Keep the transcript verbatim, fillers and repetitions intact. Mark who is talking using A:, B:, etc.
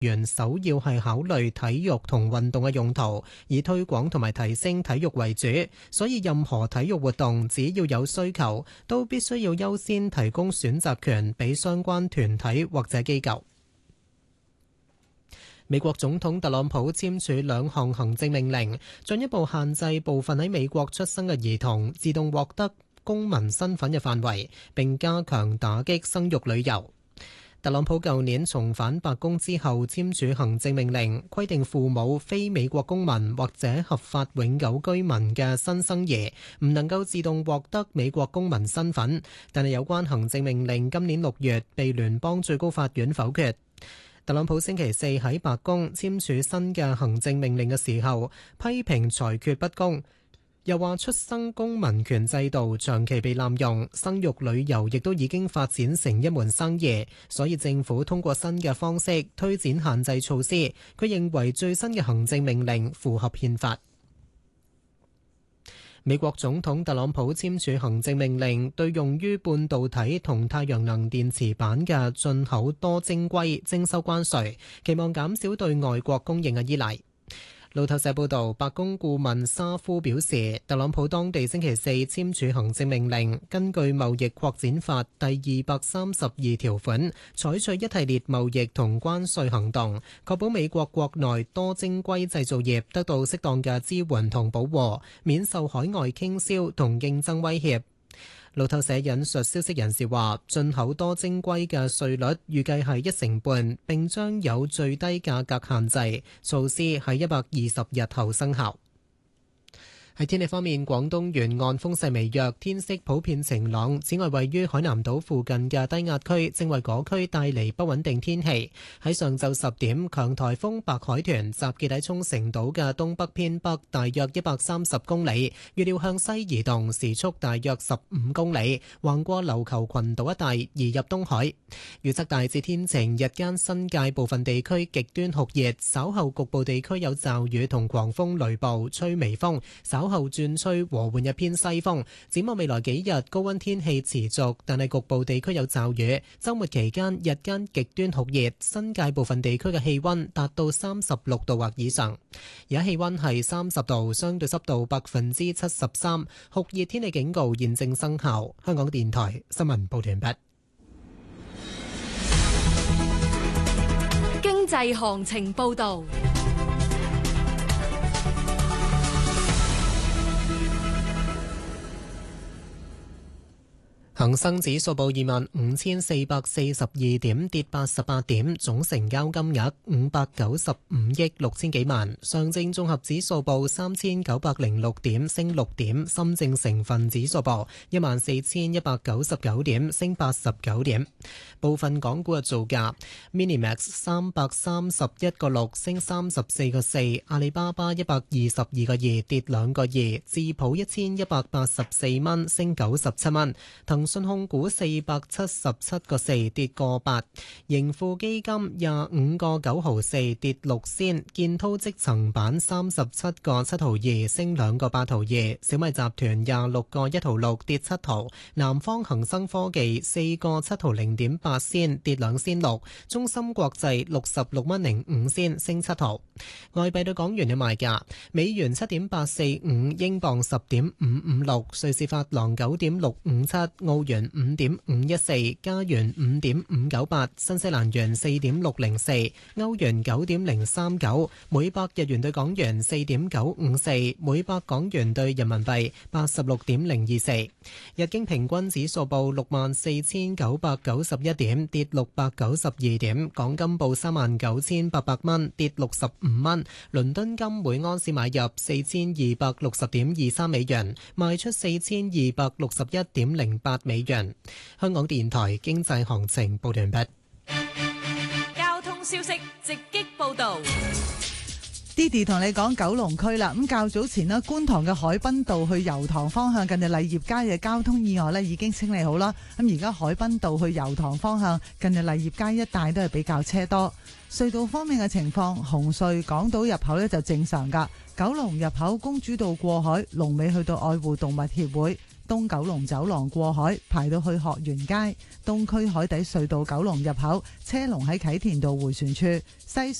A: 元首要係考慮體育同運動嘅用途，以推廣同埋提升體育為主，所以任何體育活動只要有需求，都必須要優先提供選擇權俾相關團體或者機構。美國總統特朗普簽署兩項行政命令，進一步限制部分喺美國出生嘅兒童自動獲得公民身份嘅範圍，並加強打擊生育旅遊。特朗普舊年重返白宮之後簽署行政命令，規定父母非美國公民或者合法永久居民嘅新生兒唔能夠自動獲得美國公民身份，但係有關行政命令今年六月被聯邦最高法院否決。特朗普星期四喺白宮簽署新嘅行政命令嘅時候，批評裁決不公。又話出生公民權制度長期被濫用，生育旅遊亦都已經發展成一門生意，所以政府通過新嘅方式推展限制措施。佢認為最新嘅行政命令符合憲法。美國總統特朗普簽署行政命令，對用於半導體同太陽能電池板嘅進口多晶硅徵收關稅，期望減少對外國供應嘅依賴。路透社報道，白宮顧問沙夫表示，特朗普當地星期四簽署行政命令，根據貿易擴展法第二百三十二條款，採取一系列貿易同關稅行動，確保美國國內多晶硅製造業得到適當嘅支援同保護，免受海外傾銷同競爭威脅。路透社引述消息人士話，進口多晶硅嘅稅率預計係一成半，並將有最低價格限制，措施喺一百二十日後生效。喺天氣方面，廣東沿岸風勢微弱，天色普遍晴朗。此外，位於海南島附近嘅低壓區正為嗰區帶嚟不穩定天氣。喺上晝十點，強颱風白海豚集結喺沖繩島嘅東北偏北大約一百三十公里，預料向西移動，時速大約十五公里，橫過琉球群島一帶移入東海。預測大致天晴，日間新界部分地區極端酷熱，稍後局部地區有驟雨同狂風雷暴，吹微風。稍後轉吹和緩一偏西風。展望未來幾日，高溫天氣持續，但係局部地區有驟雨。週末期間日間極端酷熱，新界部分地區嘅氣溫達到三十六度或以上。而家氣溫係三十度，相對濕度百分之七十三，酷熱天氣警告現正生效。香港電台新聞報道完畢。
B: 經濟行情報道。
A: 恒生指數報二萬五千四百四十二點，跌八十八點，總成交金額五百九十五億六千幾萬。上證綜合指數報三千九百零六點，升六點。深證成分指數報一萬四千一百九十九點，升八十九點。部分港股嘅造價 ：Minimax 三百三十一個六，升三十四個四；阿里巴巴一百二十二個二，跌兩個二；智普一千一百八十四蚊，升九十七蚊；騰信控股四百七十七個四，跌個八；盈富基金廿五個九毫四，跌六仙；建滔積層板三十七個七毫二，升兩個八毫二；小米集團廿六個一毫六，跌七毫；南方恒生科技四個七毫零點八仙，跌兩仙六；中芯國際六十六蚊零五仙，升七毫。外幣對港元嘅賣價：美元七點八四五，英鎊十點五五六，瑞士法郎九點六五七，澳元五點五一四，加元五點五九八，新西蘭元四點六零四，歐元九點零三九，每百日元對港元四點九五四，每百港元對人民幣八十六點零二四。日經平均指數報六萬四千九百九十一點，跌六百九十二點。港金報三萬九千八百蚊，跌六十五蚊。倫敦金每盎司買入四千二百六十點二三美元，賣出四千二百六十一點零八美元。香港電台經濟行情報完畢。
B: 交通消息直擊報道。
C: Didi 同你講九龍區啦，咁較早前呢，觀塘嘅海濱道去油塘方向近住麗業街嘅交通意外呢已經清理好啦。咁而家海濱道去油塘方向近住麗業街一帶都係比較車多。隧道方面嘅情況，紅隧港島入口呢就正常噶。九龍入口公主道過海，龍尾去到愛護動物協會。 東九龍走廊過海排到去學園街，東區海底隧道九龍入口車龍喺啟田道迴旋處，西